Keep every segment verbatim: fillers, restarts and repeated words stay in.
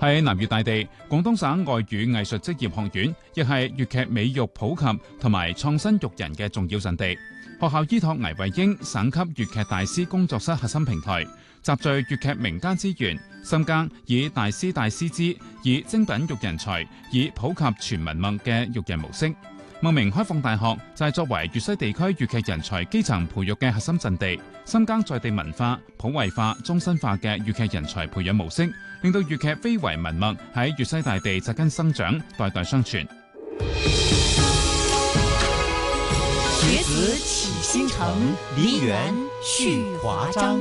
喺南粵大地，廣東省外語藝術職業學院亦係粵劇美育普及同埋創新育人嘅重要陣地。學校依託倪慧英省級粵劇大師工作室核心平台，集聚粵劇名家資源，深耕以大師大師資，以精品育人才，以普及全文脈嘅育人模式。茂名開放大學就係作為粵西地區粵劇人才基層培育嘅核心陣地，深耕在地文化普惠化、終身化嘅粵劇人才培養模式，令到粵劇非遺文脈喺粵西大地扎根生長，代代相傳。 學子起新城，梨園續華章。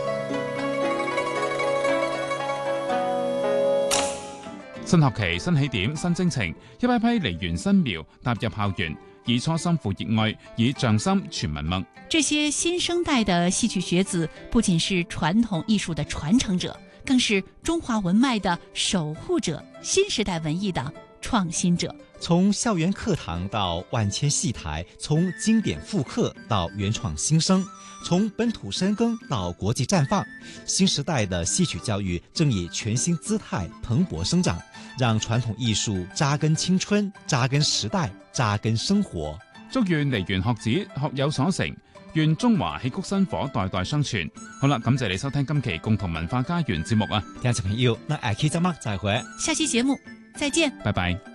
新學期新起點新征程，一批批梨園新苗踏入校園，以初心付熱愛，以匠心傳文脈。 這些新生代的戲曲學子，不僅是傳統藝術的傳承者，更是中華文脈的守護者，新時代文藝的創新者。 從校園課堂到萬千戲台，從經典復刻到原創新生，從本土深耕到國際綻放，新時代的戲曲教育正以全新姿態蓬勃生長，讓傳統藝術扎根青春、扎根時代、扎根生活。 祝願梨園學子學有所成，願中華戲曲薪火代代相傳。好啦，感謝你收聽今期共同文化家園節目啊！ 聽眾朋友，那下期節目再會。 下期節目再見， 拜拜。